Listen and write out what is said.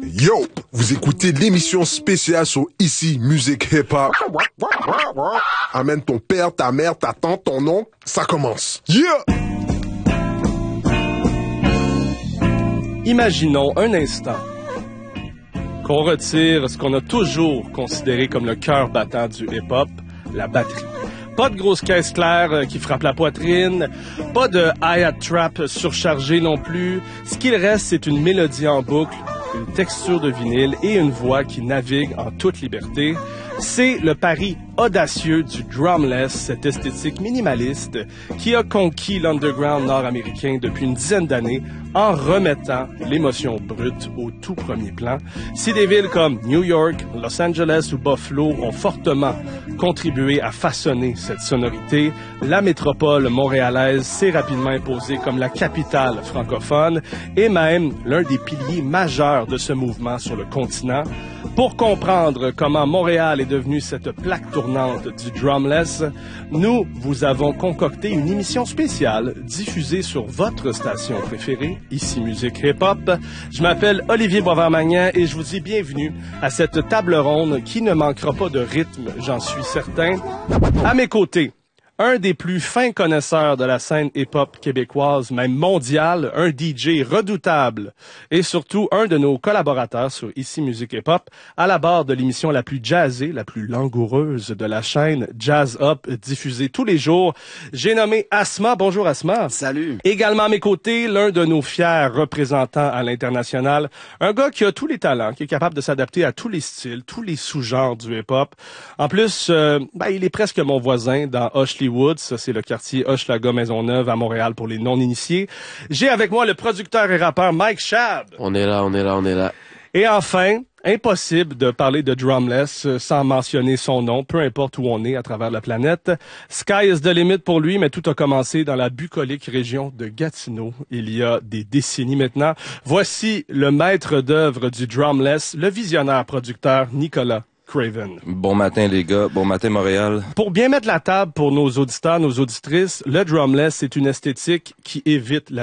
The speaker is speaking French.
Yo, vous écoutez l'émission spéciale sur Ici Musique Hip Hop. Amène ton père, ta mère, ta tante, ton oncle, ça commence. Yeah! Imaginons un instant qu'on retire ce qu'on a toujours considéré comme le cœur battant du hip-hop, la batterie. Pas de grosse caisse claire qui frappe la poitrine, pas de hi-hat trap surchargé non plus. Ce qu'il reste, c'est une mélodie en boucle, une texture de vinyle et une voix qui navigue en toute liberté. C'est le pari audacieux du drumless, cette esthétique minimaliste qui a conquis l'underground nord-américain depuis une dizaine d'années en remettant l'émotion brute au tout premier plan. Si des villes comme New York, Los Angeles ou Buffalo ont fortement contribué à façonner cette sonorité, la métropole montréalaise s'est rapidement imposée comme la capitale francophone et même l'un des piliers majeurs de ce mouvement sur le continent. Pour comprendre comment Montréal est devenue cette plaque tournante du drumless, nous vous avons concocté une émission spéciale diffusée sur votre station préférée, Ici Musique Hip Hop. Je m'appelle Olivier Boisvert-Magnan et je vous dis bienvenue à cette table ronde qui ne manquera pas de rythme, j'en suis certain. À mes côtés, un des plus fins connaisseurs de la scène hip-hop québécoise, même mondiale, un DJ redoutable et surtout un de nos collaborateurs sur Ici Musique Hip-Hop, à la barre de l'émission la plus jazzée, la plus langoureuse de la chaîne Jazz Up, diffusée tous les jours. J'ai nommé Asma. Bonjour Asma. Salut. Également à mes côtés, l'un de nos fiers représentants à l'international, un gars qui a tous les talents, qui est capable de s'adapter à tous les styles, tous les sous-genres du hip-hop. En plus, il est presque mon voisin dans Ashley Woods, ça c'est le quartier Hochelaga Maisonneuve à Montréal pour les non-initiés. J'ai avec moi le producteur et rappeur Mike Schaab. On est là. Et enfin, impossible de parler de drumless sans mentionner son nom, peu importe où on est à travers la planète. Sky is the limit pour lui, mais tout a commencé dans la bucolique région de Gatineau, il y a des décennies maintenant. Voici le maître d'œuvre du drumless, le visionnaire producteur Nicolas Craven. Bon matin les gars, bon matin Montréal. Pour bien mettre la table pour nos auditeurs, nos auditrices, le drumless, c'est une esthétique qui évite la